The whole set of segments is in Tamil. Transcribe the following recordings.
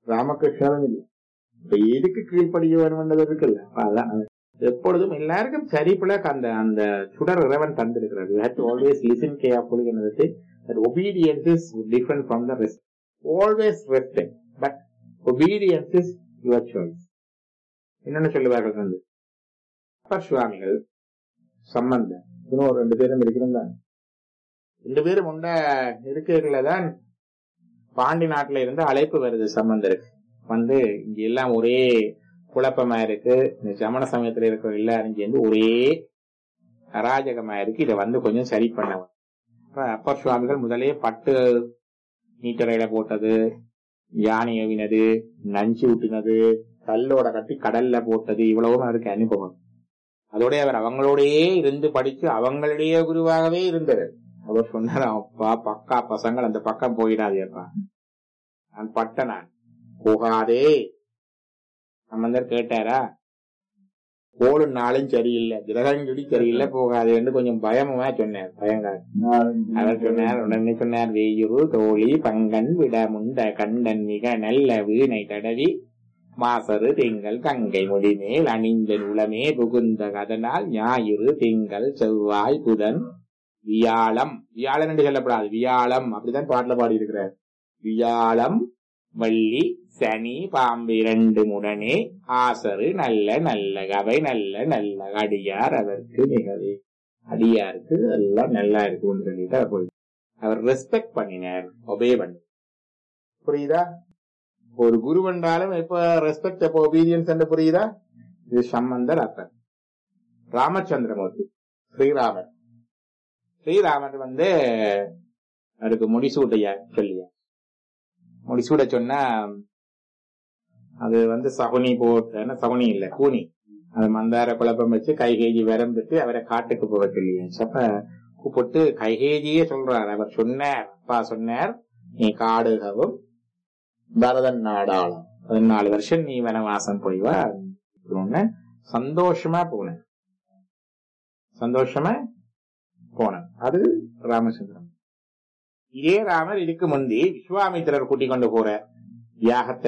ராமகிருஷ்ணரும் இல்லை. இப்ப எதுக்கு கீழ்ப்படிய வேணும்ன்றது இருக்குல்ல. அதான் எப்பொழுதும் எல்லாருக்கும் சரிப்புல அந்த அந்த சுடர் இறைவன் தந்திருக்கிறார். You have to always listen carefully என்னது. That obedience is different from the rest. Always respect, but obedience is your choice. என்னென்ன சொல்லுவார்கள் வந்து அப்பர் சுவாமிகள் சம்பந்தம் இன்னும் 2 பேரும் இருக்கிறாங்க. 2 பேரும் உண்ட இருக்கிறதுலதான் பாண்டி நாட்டுல இருந்து அழைப்பு வருது சம்பந்தருக்கு. வந்து இங்க எல்லாம் ஒரே குழப்பமா இருக்கு, இந்த சமண சமயத்துல இருக்கிற எல்லாரும் சேர்ந்து ஒரே அராஜகமா இருக்கு, இதை வந்து கொஞ்சம் சரி பண்ணவன். அப்பர் சுவாமிகள் முதலே பட்டு நீட்டரையில போட்டது, யானை எவினது, நஞ்சு ஊட்டினது, கல்லோட கட்டி கடல்ல போட்டது, இவ்வளவும் அவருக்கு அனுபவம். அதோட அவர் அவங்களோடயே இருந்து படிச்சு அவங்களுடைய குருவாகவே இருந்தார். அவர் சொன்னார், அப்பா பக்கா பசங்கள் அந்த பக்கம் போயிடாதேப்பா, நான் பட்ட நான் போகாதே. சம்பந்தர் கேட்டாரா, கோளும் நாளும் சரியில்லை, கிரகஞ்சொடி சரியில்லை, போகாதேன்னு கொஞ்சம் பயமா சொன்னார். பயங்கார் அவர் சொன்னார், உடனே சொன்னார், வேயுரு தோழி பங்கன் விட முண்ட கண்டன் மிக நல்ல வீணை தடவி மாசரு திங்கள் கங்கை மொழிமேல் அணிந்த உளமே புகுந்த அதனால் ஞாயிறு திங்கள் செவ்வாய் புதன் வியாழம், வியாழன் என்று சொல்லப்படாது, வியாழம் அப்படிதான் பாட்டுல பாடி இருக்கிறார். வியாழம் வள்ளி சனி பாம்பு 2 உடனே ஆசரு நல்ல நல்ல கவை நல்ல நல்ல அடியார் அவருக்கு மிகவே, அடியாருக்கு எல்லாம் நல்லா இருக்குன்னு சொல்லிட்டு போய் அவர் ரெஸ்பெக்ட் பண்ணினார், ஒபே பண்ண. புரியுதா? ஒரு குரு வந்தாலும் இப்ப ரெஸ்பெக்ட், எப்ப ஒபீடியன்ஸ் என்று புரியுதா? இது சம்பந்தர் அப்பர். ராமச்சந்திரமூர்த்தி ஸ்ரீராமர், ஸ்ரீராமர் வந்து அதுக்கு முடிசூட்டையா சொல்லியா, முடிசூட சொன்னா அது வந்து சகுனி போட்டு, சகுனி இல்ல கூனி, அது மந்தார குழப்பம் வச்சு கைகேஜி விரம்பிட்டு அவரை காட்டுக்கு போக சொல்லியாச்சு. அப்ப கூப்பிட்டு கைகேஜியே சொல்றார். அவர் சொன்னார், அப்பா சொன்னார், நீ காடுகவும் பரதன் நாடாளும் 14 வருஷம் நீ வனவாசம் போய்வா. சந்தோஷமா போன, சந்தோஷமா போன. அது ராமச்சந்திரன். இதே ராமர் இதுக்கு முந்தி விஸ்வாமித்திரர் கூட்டிக் கொண்டு போற யாகத்தை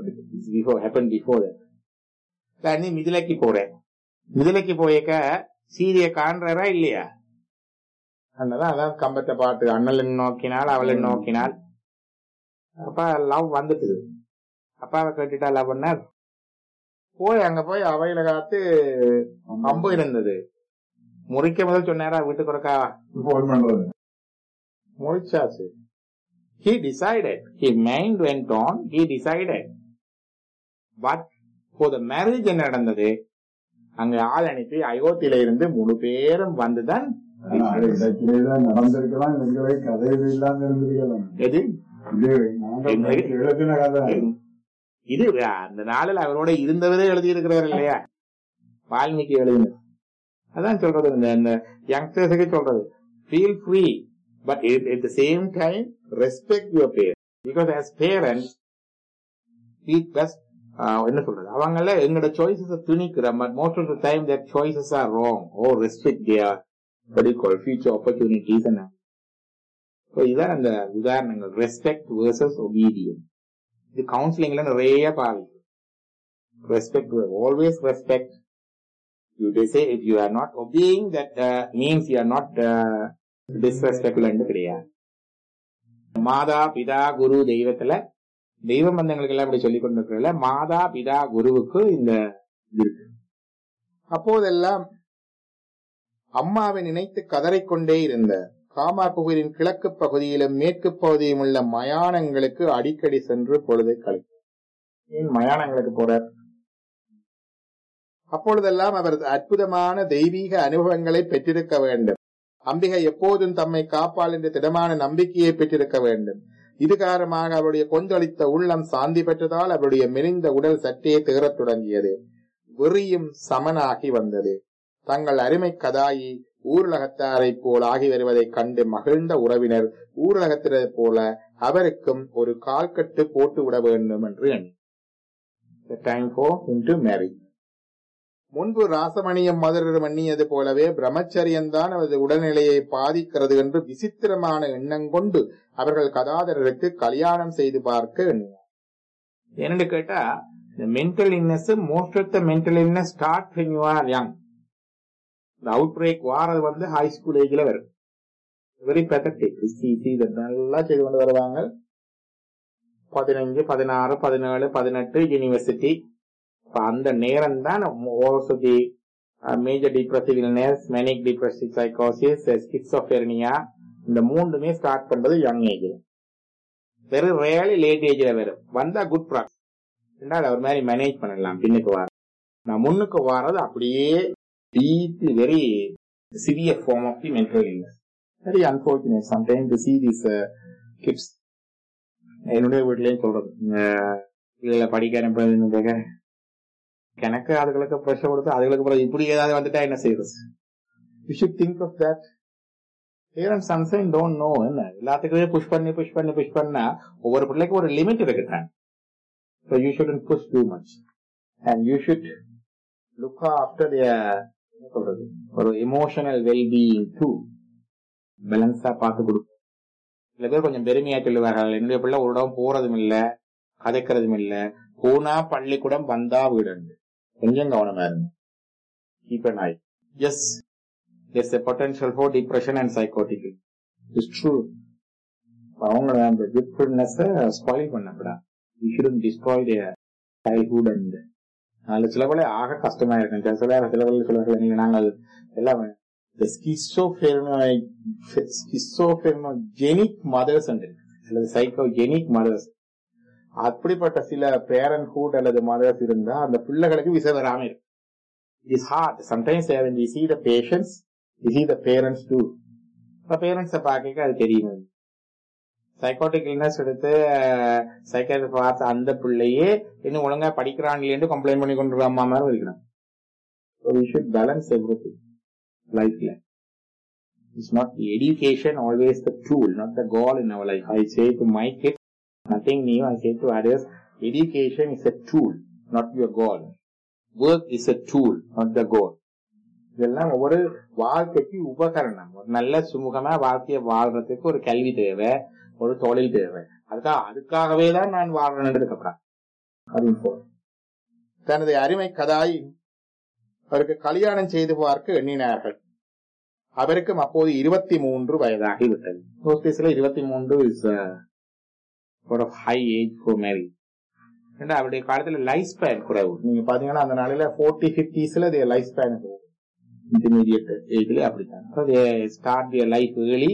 மிதிலைக்கு போறேன். மிதிலைக்கு போயக்க சீரிய காண்றா இல்லையா? அதான் கம்பத்தை பாட்டு, அண்ணல் நோக்கினால் அவளை நோக்கினால். அப்ப லவ் வந்துட்டு அப்பாவை கேட்டுட்டா லவ் பண்ணார். போய் அங்க போய் அவையில காத்து அம்பு இருந்தது. முறிக்க முதல் சொன்னாரா வீட்டுக்கு ஒருக்காவா முழிச்சாச்சு. He decided. His mind went on. He decided. But for the marriage என்ன நடந்தது? அங்க ஆள் அனுப்பி அயோத்தியில இருந்து 3 பேரும் வந்துதான் நடந்திருக்கலாம். கதையில இல்லாம இருந்திருக்கலாம். எது இது அந்த நாளில் அவரோட இருந்தவரே எழுதி இருக்கிறார் இல்லையா, வால்மீகி எழுதினது. அதான் சொல்றது, இந்த யங்ஸ்டர்ஸுக்கு சொல்றது, feel free. But at the same time, respect your parents. Because as parents, we best, என்ன சொல்றது, அவங்கள எங்களோட choices துணிக்கிறோம். But most of the time, their choices are wrong. Or restrict their, what do you call, future opportunities. So, இதான் அந்த உதாரணங்கள். Respect versus obedience. இது கவுன்சிலிங்ல நிறைய பாருங்க. Respect, always respect. You say if you are not obeying, that means you are not டிஸ்ரெஸ்பெக்ட்ல கிடையாது. மாதா பிதா குரு தெய்வத்துல தெய்வ பந்தங்களுக்கு எல்லாம் இப்படி சொல்லிக் கொண்டிருக்கிறதுல மாதா பிதா குருவுக்கு இந்த இருக்கு. அப்போதெல்லாம் அம்மாவை நினைத்து கதறிக்கொண்டே இருந்த காமாபுகரின் கிழக்கு பகுதியிலும் மேற்கு பகுதியிலும் உள்ள மயானங்களுக்கு அடிக்கடி சென்று பொழுதை கழித்தார். ஏன் மயானங்களுக்கு போறார்? அப்பொழுதெல்லாம் அவர் அற்புதமான தெய்வீக அனுபவங்களை பெற்றிருக்க வேண்டும். அம்பிகை எப்போதும் தம்மை காப்பாள் என்ற திடமான நம்பிக்கையை பெற்றிருக்க வேண்டும். இது காரணமாக அவருடைய கொந்தளித்த உள்ளம் சாந்தி பெற்றதால் அவருடைய மெலிந்த உடல் சற்றே திகறத் தொடங்கியது. வெறியும் சமனாகி வந்தது. தங்கள் அருமை கதாயி ஊரலகத்தாரை போல் ஆகி வருவதைக் கண்டு மகிழ்ந்த உறவினர் ஊரலகத்தினரை போல அவருக்கும் ஒரு கால்கட்டு போட்டு விட வேண்டும் என்று எண்ணி முன்பு ராசமணியம் மதுரம் எண்ணியது போலவே பிரம்மச்சரியம்தான் அவரது உடல்நிலையை பாதிக்கிறது என்று விசித்திரமான எண்ணம் கொண்டு அவர்கள் கதாதரருக்கு கல்யாணம் செய்து பார்க்க எண்ணினார். என்னன்னு கேட்டா the mental illness, most of the mental illness start when you are young. The outbreak வாரது வந்து high school ageல வரும். Very pathetic. இதை நல்லா செய்து கொண்டு வருவாங்க. 15, 16, 17, 18 யூனிவர்சிட்டி. அந்த நேரம் தான் also the major depressive illness, manic depressive psychosis, schizophrenia, இந்த மூணுமே ஸ்டார்ட் பண்றது யங் ஏஜ்ல. வெரி ரேர்லி லேட் ஏஜ்ல வரும். வந்தா குட் ப்ராக்டிஸ். ரெண்டாவது அவர் மாதிரி மேனேஜ் பண்ணலாம். பின்னுக்கு வர நான் முன்னுக்கு வர்றது அப்படியே very severe form of the mental illness. Very unfortunate sometimes to see these kids. என்னுடைய வீட்லயும் சொல்றது இதுல படிக்க அனுப்புறது எனக்கு அதுகளுக்கு ப்ரெஷர் கொடுத்து அதுகளுக்கு இப்படி ஏதாவது வந்துட்டா என்ன செய்யறது? You should think of that. Parents sometimes don't know. என்ன எல்லாத்துக்குமே புஷ் பண்ணா ஒவ்வொரு பிள்ளைக்கு ஒரு லிமிட் இருக்குதான். So you shouldn't push too much. And you should look after their ஒரு emotional well-being too. பேலன்ஸா பார்த்து கொடுக்கும். சில பேர் கொஞ்சம் பெருமையா சொல்லுவார்கள், என்னுடைய பிள்ளை ஒரு இடம் போறதும் இல்ல, கதைக்கிறதும் இல்ல, போனா பள்ளிக்கூடம் வந்தா வீடு. கொஞ்சம் கவனமா இருங்க. Keep an eye. Yes, there's a potential for depression and psychotic. It's true. அவங்க அந்த goodness spoil பண்ணப்படா. You shouldn't destroy their childhood. and அதுல சில வேலை ஆக கஷ்டமா இருக்கும். சில வேலை நாங்கள் எல்லாம் the schizophrenic mothers and அல்லது psychogenic mothers, அப்படிப்பட்ட சில parenthood அல்லது mothers இருந்தா அந்த பிள்ளைகளுக்கு விசை வராம இருக்கு. It is hard. Sometimes when we see the patients, we see the parents too. parents பார்க்க அது தெரியும். சைக்காட்டிக் இல்னஸ் எடுத்து சைக்காட்ரி பார்த்து அந்த பிள்ளையே இன்னும் ஒழுங்கா படிக்கிறான்னு கம்ப்ளைண்ட் பண்ணி கொண்டு அம்மா மாதிரி இருக்கிறான். So we should balance everything lifeல. It's not the education always the tool, not the goal in our life. I say to my kids, nothing new. I say to others, education is a tool, not your goal. Work is a tool, not the goal. இதெல்லாம் ஒவ்வொரு வாழ்க்கைக்கு உபகரணம். ஒரு நல்ல சுமூகமா வாழ்க்கையை வாழ்றதுக்கு ஒரு கல்வி தேவை, ஒரு தொழில் தேவை. அதுக்காகவே தான் நான் வாழ்றேன் இருக்கப்படான். தனது அருமை கதாய் அவருக்கு கல்யாணம் செய்து பார்க்க எண்ணினார்கள். அவருக்கும் அப்போது 23 வயதாகிவிட்டது. 23 is for a high age for marriage. அவருடைய காலத்துல லைஃப் ஸ்பேன் குறைவு. நீங்க பாத்தீங்கன்னா அந்த நாளையில 40, 50s லைஃப் ஸ்பேன் இன்டர்மீடியட் ஏஜ்ல அப்படித்தான். Start their life early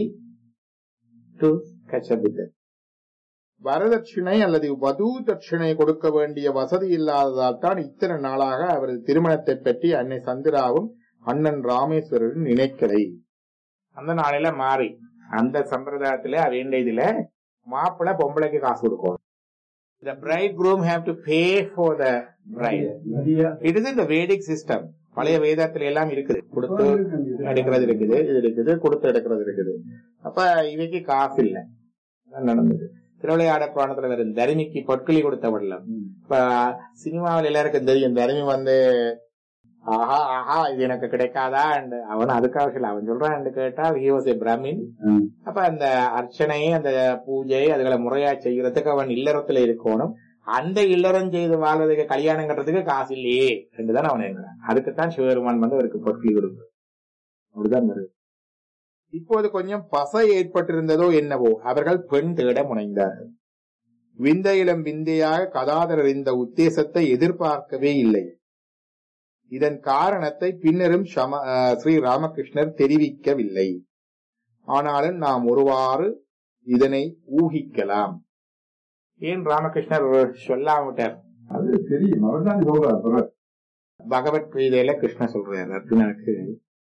to catch up with it. வரதட்சணை அல்லது வது தட்சிணை கொடுக்க வேண்டிய வசதி இல்லாததால் தான் இத்தனை நாளாக அவரது திருமணத்தை பற்றி அன்னை சந்திராவும் அண்ணன் ராமேஸ்வரரும் நினைக்கலை. அந்த நாளையில மாறி அந்த சம்பிரதாயத்துல வேண்டியதுல மாப்பிள்ளை பொம்பளைக்கு காசு கொடுக்கும். The bridegroom have to pay for the bride. It is in the Vedic system. பழைய வேதத்துல எல்லாம் இருக்குது. கொடுத்து எடுக்கிறது இருக்குது, இது இருக்குது, கொடுத்து எடுக்கிறது இருக்குது. அப்ப இவைக்கு காசு இல்ல. நடந்தது திருவிளையாட புராணத்துல வரும் தருமிக்கு பொற்களி கொடுத்த விடலாம். இப்ப சினிமாவில் எல்லாருக்கும் தெரியும் தருமி வந்து ஆஹா ஆஹா இது எனக்கு கிடைக்காதா அவன் அதுக்காக அவன் சொல்றான் கேட்டா he was a Brahmin. அப்ப அந்த அர்ச்சனை அந்த பூஜை அதுகளை முறையா செய்யறதுக்கு அவன் இல்லறத்துல இருக்கணும். அந்த இல்லறம் செய்து வாழ்றதுக்கு கல்யாணம் கட்டுறதுக்கு காசு இல்லையே என்றுதான் அவன் இருக்கிறான். அதுக்குத்தான் சிவபெருமான் வந்து அவருக்கு பொற்களி கொடுக்கும். அப்படிதான் வருது. இப்போது கொஞ்சம் பசை ஏற்பட்டிருந்ததோ என்னவோ அவர்கள் பெண் தேட முனைந்தார்கள். விந்தையிலும் விந்தையாக கதாதரர் இந்த உத்தேசத்தை எதிர்பார்க்கவே இல்லை. இதன் காரணத்தை பின்னரும் ஸ்ரீ ராமகிருஷ்ணர் தெரிவிக்கவில்லை. ஆனாலும் நாம் ஒருவாறு இதனை ஊகிக்கலாம். ஏன் ராமகிருஷ்ணர் சொல்லாமட்டார்? அது தெரியும், அவர்தான் சொல்றார். பகவத்கீதையில கிருஷ்ணர் சொல்றாரு அர்ஜுனனுக்கு,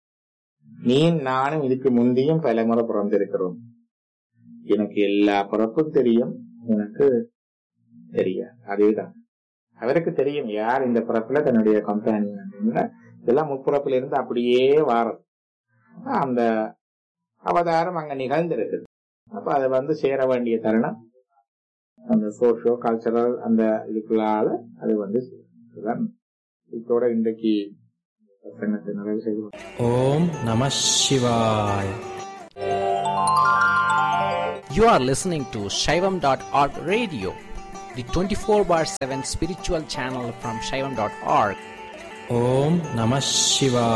நீ நானும் இதுக்கு முந்தையும் பல முறை பிறந்திருக்கிறோம். எனக்கு எல்லா பிறப்பும் தெரியும், உனக்கு தெரியாது. அதேதான் அவருக்கு தெரியும் யார் இந்த பிறப்புல தன்னுடைய கம்பெனி. இதெல்லாம் முற்பிறப்புல இருந்து அப்படியே வாரம் அந்த அவதாரம் அங்க நிகழ்ந்திருக்குது. அப்ப அதை வந்து சேர வேண்டிய தருணம் அந்த சோஷியோ கல்ச்சரல் அந்த இதுக்குள்ளால அது வந்து இதோட இன்றைக்கு நிறைவு செய்வோம். ஓம் நம சிவாய். You are listening to Shaivam.org radio, the 24/7 spiritual channel from Shaivam.org. Om Namah Shivaya.